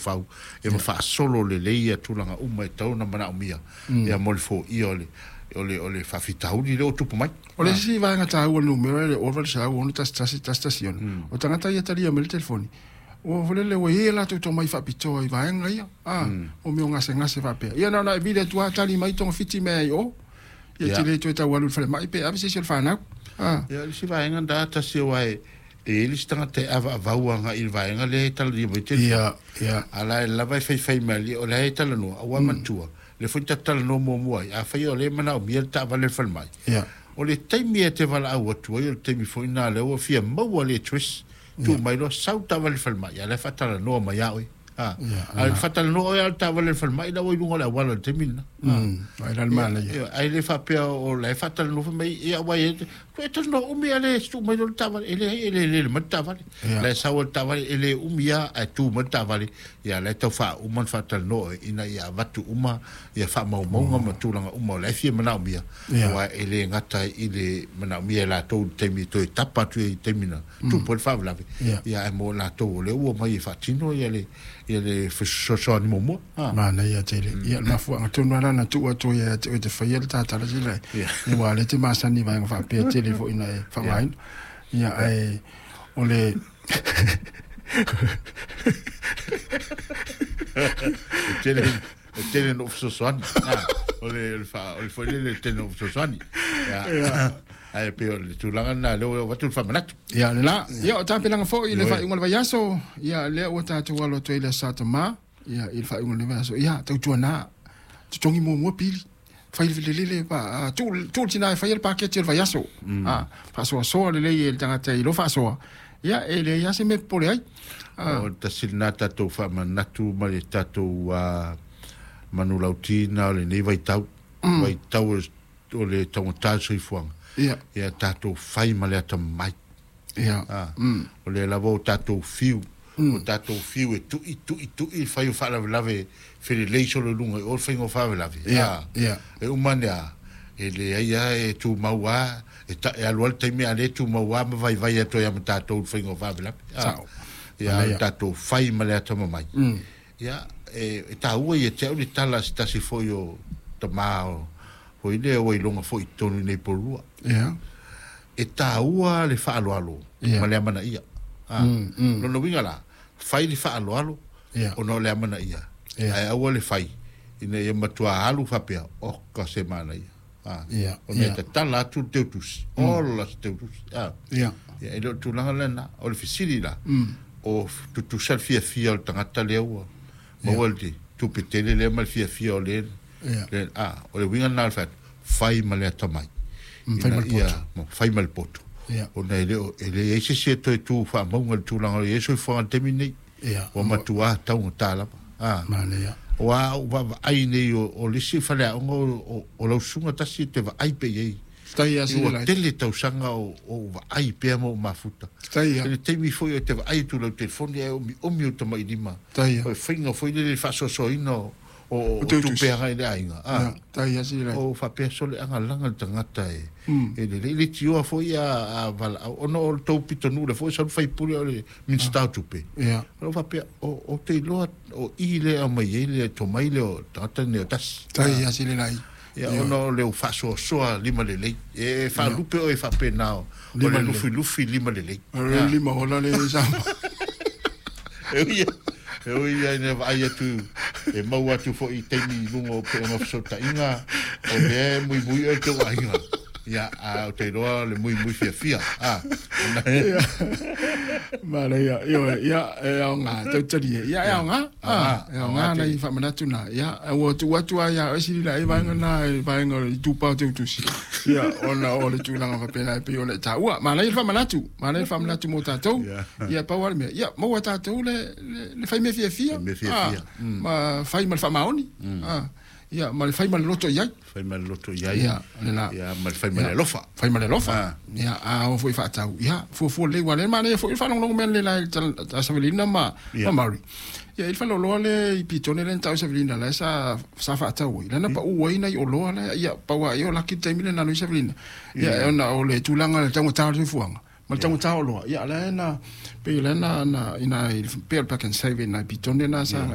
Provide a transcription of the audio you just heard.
fau e ma fa solo le leia tulanga uma e tau na mana umia e mo le fo I ole fa fitauli le o tupu mai o le si va ngata o numero le over sa o ta station o tangata ia tali me le telefoni o vole le o ia la to mai fa pito I va nga ia o me nga se va pe ia na vile tu tali mai ton fiti me o ia tele to ta walu fa mai pe abi se se fa na ia si va nga data se wai e li stanga te ava nga il va nga le tali mai te ia ala la vai fai mali o le tala no a wa matua le foi tala no mo ai a fai o le mana o miel ta vale fa mai o le taimi e te vala au atu o le taimi foi na le o fia mau le twist tu mai lo sauta vale fa mai ala fatala no mai ai al fatala no ai ta vale fa mai la o lunga la wala taimi na ai la mala ai le fa pe o le fatala no mai e ai to no umi ale tu mai lo ta vale ele mata vale la sa o ta vale ele umia a tu mata vale ya le to fa o man fatala no ina ya vatu uma ya fa mau ma tu langa uma le fia mana umia wa ele ngata ile mana umia la to taimi to tapa tu taimi na tu por fa vale ya mo la to le o mai fa tino ya le so ni mo mana ya tele ya na fu nga tonu na tu to ya te fa ya ta ta la jile ni wa le te masani va nga fa pe tele fo ina fa mai ya ai ole tele no so soni ole foi le tele no so soni ya ai pe le tu langa na le wa tu fa manat ya la ya ta pe langa fo ile fa ngol va yaso ya le o ta tu walo to ile sa ma ya il fa ngol le va so ya tu na tu tongi mo pili fa le pa tu tina fa il paquet il va yaso fa so le il tanga te lo fa so ya ele ya se me pole ai o ta silnata to fa manatu ma le tato manu lautina le nei vai tau o le tangata soi fuang ia tato fai ma le ata mai o le lavo tato fiu o tato fiu e tu i fai o fa lave fele leiso le lunga o fai o fa lave e umania ele ia e tu maua e alual te me ale tu maua ma vai to ia tato fai o fa lave ia tato fai ma le ata mai ia e ta ua ia te uli tala si foi o tamao foi le o ilonga foi tonu nei porua e ta ua le fa alo ma le mana ia no winga la fai le fa alo o no le mana ia ai ua le fai ina ia matua alu fa pe o ka semana ia o me te tala tu teutus all las teutus e lo tu langa lena o le fisili la o tu fia o tangata le ua mawalti tu pitele le mal fia o le o le winga na fa fai male tamai fai mal poto o na ele ese se tu fa mongal tu langa yeso fa termine o matua tau tala wa ai ne o le si fa le o lo sunga tasi te va ai pe ye stai asi la tele tau sanga o va ai pe mo mafuta ele te mi foi te va ai tu lo telefone o mi tama idima o finga foi le fa so ino o tu pe ai ainga stai asi la o fa pe so le anga langa tangata ele tio foi a o no to pitonu le foi so fai pure le min sta tu pe o fa pe o te lo o ile a mai ele to mai le tata ne tas stai asi la ya ono le fa so lima le e fa lupe o e fa penao o le lufi lima le lima hola le sa e ne vai tu e mau atu fo I temi lungo pe no so ta inga o le muy e to ainga ya a te roa le muy fia mala ya nga te ya nga na I fa manatu na ya o tu ya si la I va nga tu pa tu si ya ona o le tu na fa pena pe o le ta wa mala I fa manatu mo ta to ya pa wa me ya mo ta to le fa me fia ma fa mal fa maoni ya mal fai mal loto ya ya mal fai mal lofa ya o foi fa tau ya fo le wale ma le fo fa no men le la Savelina ma mari ya il fa lo le I pitone le tau Savelina la sa fa tau la na pa o ina o lo la ya pa wa yo la ki temile na no Savelina ya ona o le tulanga le tau tau fuanga mal tau tau lo ya la na pe la na ina pe pa kan save na pitone na sa